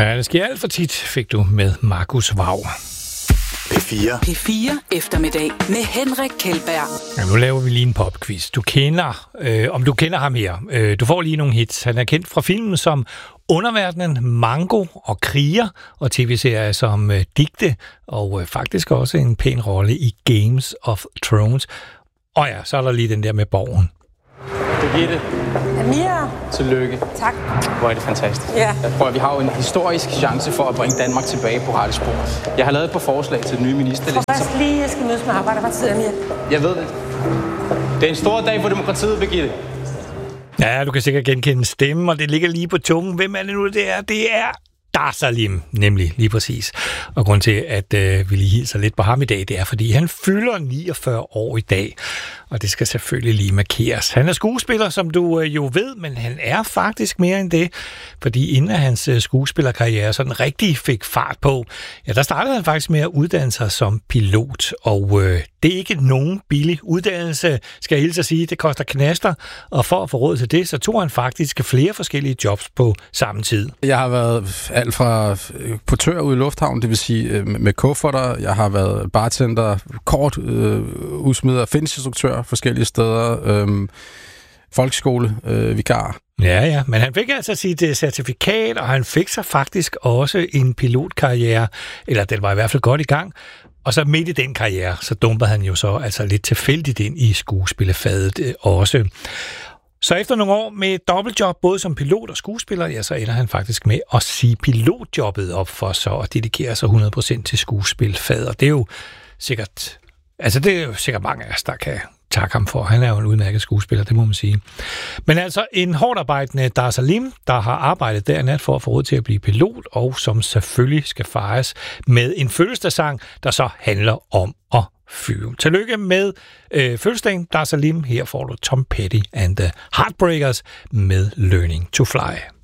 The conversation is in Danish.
Ja, det sker alt for tit, fik du med Markus Vaug. P4 eftermiddag med Henrik Kjeldberg. Ja, nu laver vi lige en popquiz. Du kender, om du kender ham her. Du får lige nogle hits. Han er kendt fra filmen som Underverdenen, Mango og Kriger, og tv-serier som Digte, og faktisk også en pæn rolle i Games of Thrones. Og ja, så er der lige den der med Borgen. Birgitte. Amira. Tillykke. Tak. Hvor er det fantastisk. Ja. Jeg tror, at vi har jo en historisk chance for at bringe Danmark tilbage på rette spor. Jeg har lavet et par forslag til den nye minister. Jeg tror lige, jeg skal mødes med Arbejderpartiet, Amira. Jeg ved det. Det er en stor dag for demokratiet, Birgitte. Ja, du kan sikkert genkende stemmen, og det ligger lige på tungen. Hvem er det nu, det er? Det er Dar Salim, nemlig lige præcis. Og grund til, at vi lige hilser lidt på ham i dag, det er, fordi han fylder 49 år i dag. Og det skal selvfølgelig lige markeres. Han er skuespiller, som du jo ved, men han er faktisk mere end det. Fordi inden hans skuespillerkarriere sådan rigtig fik fart på, ja, der startede han faktisk med at uddanne sig som pilot. Og det er ikke nogen billig uddannelse, skal jeg hilse at sige. Det koster knaster, og for at få råd til det, så tog han faktisk flere forskellige jobs på samme tid. Jeg har været alt fra portør ude i lufthavnen, det vil sige med kufferter. Jeg har været bartender, kort udsmider, fitnessinstruktør forskellige steder, folkeskole, vikar. Ja, men han fik altså sit certifikat, og han fik sig faktisk også en pilotkarriere, eller den var i hvert fald godt i gang. Og så midt i den karriere, så dumpede han jo så altså lidt tilfældigt ind i skuespillefaget også. Så efter nogle år med dobbeltjob, både som pilot og skuespiller, ja, så ender han faktisk med at sige pilotjobbet op for så og dedikere sig 100% til skuespilfaget. Og det er jo sikkert, mange af os, der kan takke ham for. Han er jo en udmærket skuespiller, det må man sige. Men altså en hårdt arbejdende Dar Salim, der har arbejdet der nat for at få råd til at blive pilot, og som selvfølgelig skal fejres med en fødselsdagssang, der så handler om at flyve. Tillykke med fødselsdagen, Dar Salim. Her får du Tom Petty and the Heartbreakers med Learning to Fly.